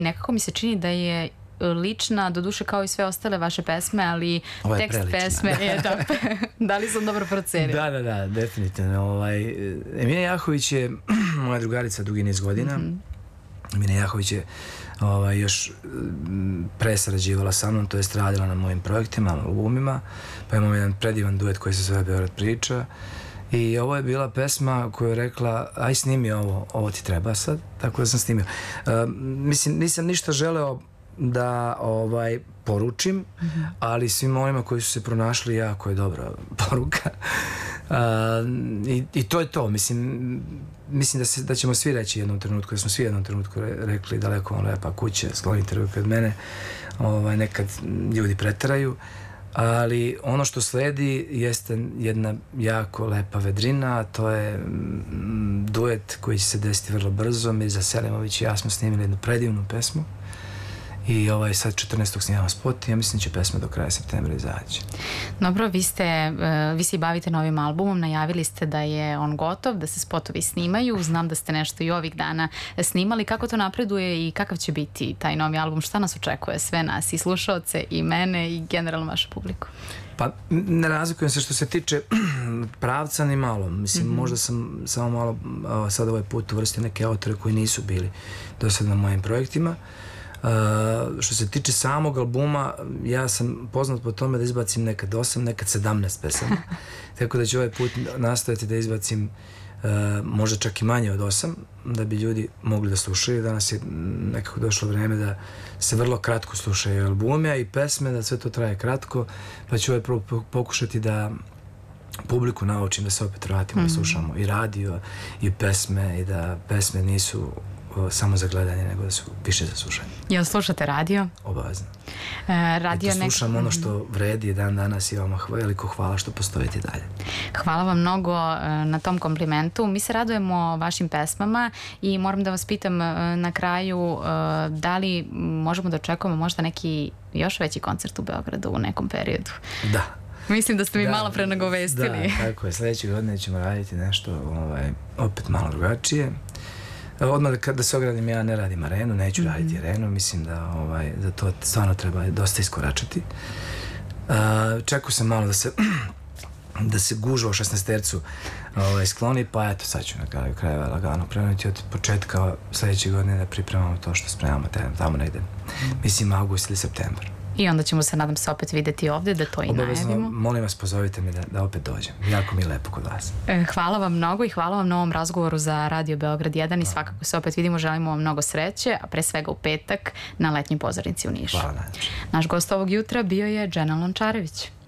Nekako mi se čini da je lična, doduše kao i sve ostale vaše pesme, ali tekst pesme je da. Da li sam dobro procenila? Da, definitivno. Emina Jahović je moja drugarica dugi niz godina. Emina Jahović je još presarađivala sa mnom, to jest radila na mojim projektima, albumima, pa imamo jedan predivan duet koji se zove Beograd priča. I ovo je bila pesma koju je rekla, aj snimi ovo ti treba sad, tako da sam snimio. Mislim, nisam ništa želeo da poručim, ali svima onima koji su se pronašli jako je dobra poruka. I to je to. Mislim da ćemo svi reći jednom trenutku, da smo svi jednom trenutku rekli daleko vam lepa kuća, sklonite ruke od mene, nekad ljudi preteraju, ali ono što sledi jeste jedna jako lepa vedrina, a to je duet koji će se desiti vrlo brzo. Mirza Selimović i ja smo snimili jednu predivnu pesmu i sad 14. snimamo spot i ja mislim da će pesma do kraja septembra izaći. Dobro, vi se i bavite novim albumom, najavili ste da je on gotov, da se spotovi snimaju, znam da ste nešto i ovih dana snimali. Kako to napreduje i kakav će biti taj novi album? Šta nas očekuje, sve nas, i slušaoce, i mene, i generalno vašu publiku? Pa ne razlikujem se što se tiče pravca ni malo. Mislim, možda sam samo malo sad ovaj put uvrstio neke autore koji nisu bili do sad na mojim projektima. Što se tiče samog albuma, ja sam poznat po tome da izbacim nekad 8, nekad 17 pesama, tako da ću ovaj put nastojati da izbacim možda čak i manje od 8, da bi ljudi mogli da slušaju. Danas je nekako došlo vreme da se vrlo kratko slušaju albume, a i pesme, da sve to traje kratko, pa ću ovaj pokušati da publiku naučim da se opet vratimo, da slušamo i radio i pesme, i da pesme nisu samo za gledanje, nego da su više za slušanje. Jel slušate radio? Obavezno. Da slušam ono što vredi dan danas i vama veliko hvala što postojite dalje. Hvala vam mnogo na tom komplimentu. Mi se radujemo vašim pesmama i moram da vas pitam na kraju da li možemo da očekujemo možda neki još veći koncert u Beogradu u nekom periodu? Da. Mislim da ste mi malo pre nagovestili. Da, tako je. Sljedeće godine ćemo raditi nešto opet malo drugačije. Odmah da se ogradim, ja ne radim arenu, neću raditi arenu, mislim da to stvarno treba dosta iskoračiti. Čekao sam malo da se gužva u 16-tercu skloni, pa eto sad ću na kraju krajeva lagano krenuti od početka sljedeće godine da pripremamo to što spremamo tamo negde, mislim august ili septembar. I onda ćemo se, nadam se, opet videti ovdje, da to i najavimo. Obavezno, molim vas, pozovite mi da opet dođem. Jako mi je lepo kod vas. Hvala vam mnogo i hvala vam na ovom razgovoru za Radio Beograd 1 i svakako se opet vidimo. Želimo vam mnogo sreće, a pre svega u petak na letnjoj pozornici u Nišu. Hvala najviše. Naš gost ovog jutra bio je Dženan Lončarević.